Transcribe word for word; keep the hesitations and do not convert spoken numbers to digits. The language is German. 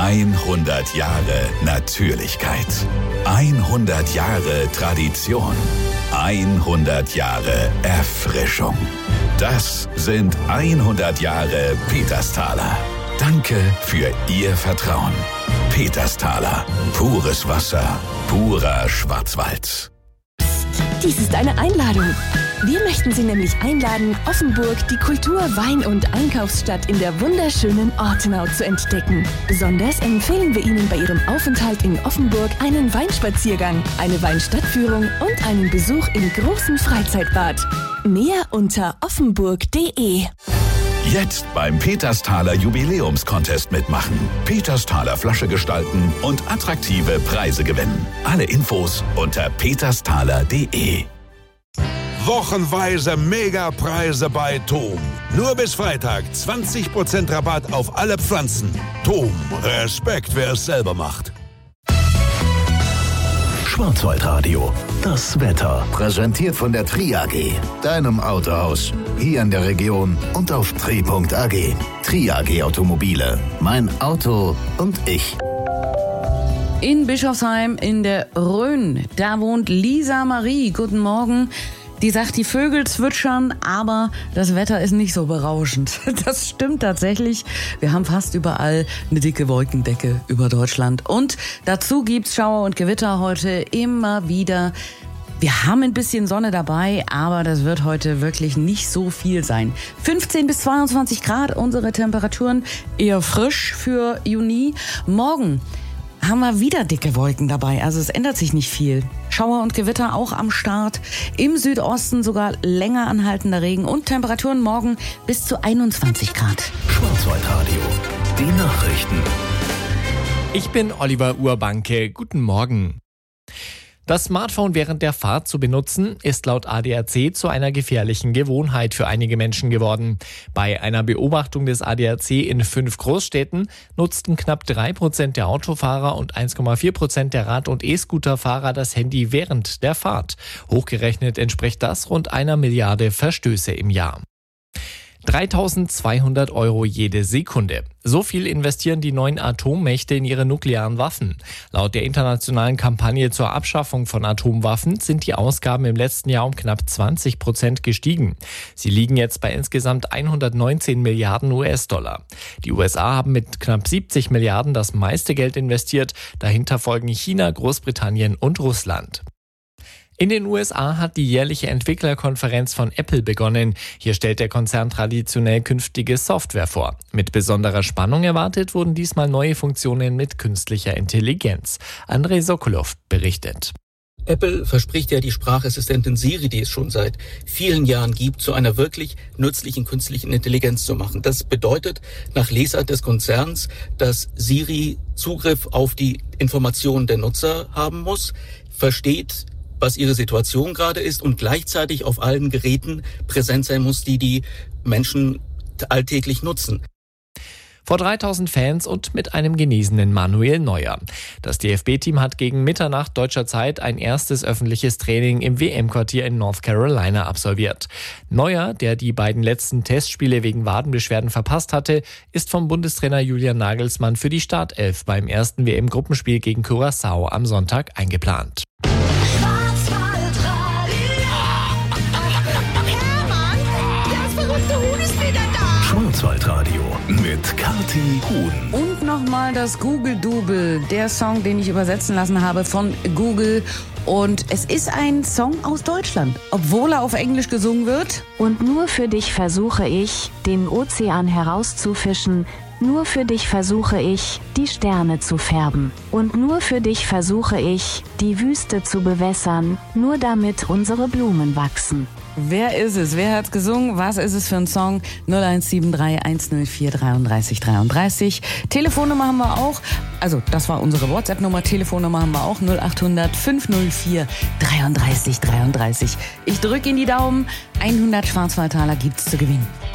hundert Jahre Natürlichkeit. hundert Jahre Tradition. hundert Jahre Erfrischung. Das sind hundert Jahre Petersthaler. Danke für Ihr Vertrauen. Petersthaler. Pures Wasser. Purer Schwarzwald. Dies ist eine Einladung. Wir möchten Sie nämlich einladen, Offenburg, die Kultur-, Wein- und Einkaufsstadt in der wunderschönen Ortenau zu entdecken. Besonders empfehlen wir Ihnen bei Ihrem Aufenthalt in Offenburg einen Weinspaziergang, eine Weinstadtführung und einen Besuch im großen Freizeitbad. Mehr unter offenburg punkt de. Jetzt beim Petersthaler Jubiläumscontest mitmachen. Petersthaler Flasche gestalten und attraktive Preise gewinnen. Alle Infos unter petersthaler punkt de. Wochenweise Megapreise bei Thom. Nur bis Freitag zwanzig Prozent Rabatt auf alle Pflanzen. Thom, Respekt, wer es selber macht. Schwarzwaldradio, das Wetter. Präsentiert von der Tri A G, deinem Autohaus. Hier in der Region und auf tri punkt a g. Tri A G Automobile. Mein Auto und ich. In Bischofsheim in der Rhön, da wohnt Lisa Marie. Guten Morgen. Die sagt, die Vögel zwitschern, aber das Wetter ist nicht so berauschend. Das stimmt tatsächlich. Wir haben fast überall eine dicke Wolkendecke über Deutschland. Und dazu gibt's Schauer und Gewitter heute immer wieder. Wir haben ein bisschen Sonne dabei, aber das wird heute wirklich nicht so viel sein. fünfzehn bis zweiundzwanzig Grad, unsere Temperaturen eher frisch für Juni. Morgen haben wir wieder dicke Wolken dabei, also es ändert sich nicht viel. Schauer und Gewitter auch am Start. Im Südosten sogar länger anhaltender Regen und Temperaturen morgen bis zu einundzwanzig Grad. Schwarzwaldradio, die Nachrichten. Ich bin Oliver Urbanke. Guten Morgen. Das Smartphone während der Fahrt zu benutzen, ist laut A D A C zu einer gefährlichen Gewohnheit für einige Menschen geworden. Bei einer Beobachtung des A D A C in fünf Großstädten nutzten knapp drei Prozent der Autofahrer und eins Komma vier Prozent der Rad- und E-Scooterfahrer das Handy während der Fahrt. Hochgerechnet entspricht das rund einer Milliarde Verstöße im Jahr. dreitausendzweihundert Euro jede Sekunde. So viel investieren die neuen Atommächte in ihre nuklearen Waffen. Laut der internationalen Kampagne zur Abschaffung von Atomwaffen sind die Ausgaben im letzten Jahr um knapp zwanzig Prozent gestiegen. Sie liegen jetzt bei insgesamt hundertneunzehn Milliarden U S-Dollar. Die U S A haben mit knapp siebzig Milliarden das meiste Geld investiert. Dahinter folgen China, Großbritannien und Russland. In den U S A hat die jährliche Entwicklerkonferenz von Apple begonnen. Hier stellt der Konzern traditionell künftige Software vor. Mit besonderer Spannung erwartet wurden diesmal neue Funktionen mit künstlicher Intelligenz. Andrei Sokolov berichtet. Apple verspricht ja die Sprachassistentin Siri, die es schon seit vielen Jahren gibt, zu einer wirklich nützlichen künstlichen Intelligenz zu machen. Das bedeutet nach Lesart des Konzerns, dass Siri Zugriff auf die Informationen der Nutzer haben muss, versteht, was ihre Situation gerade ist und gleichzeitig auf allen Geräten präsent sein muss, die die Menschen alltäglich nutzen. Vor dreitausend Fans und mit einem genesenen Manuel Neuer. Das D F B-Team hat gegen Mitternacht deutscher Zeit ein erstes öffentliches Training im W M-Quartier in North Carolina absolviert. Neuer, der die beiden letzten Testspiele wegen Wadenbeschwerden verpasst hatte, ist vom Bundestrainer Julian Nagelsmann für die Startelf beim ersten W M-Gruppenspiel gegen Curaçao am Sonntag eingeplant. Schwarzwaldradio mit Kathi Huhn. Und nochmal das Google-Double, der Song, den ich übersetzen lassen habe von Google. Und es ist ein Song aus Deutschland, obwohl er auf Englisch gesungen wird. Und nur für dich versuche ich, den Ozean herauszufischen. Nur für dich versuche ich, die Sterne zu färben. Und nur für dich versuche ich, die Wüste zu bewässern, nur damit unsere Blumen wachsen. Wer ist es? Wer hat's gesungen? Was ist es für ein Song? null eins sieben drei eins null vier drei drei drei drei. Telefonnummer haben wir auch. Also, das war unsere WhatsApp-Nummer. Telefonnummer haben wir auch. null acht hundert fünf null vier drei drei drei drei. Ich drücke Ihnen die Daumen. hundert Schwarzwaldtaler gibt's zu gewinnen.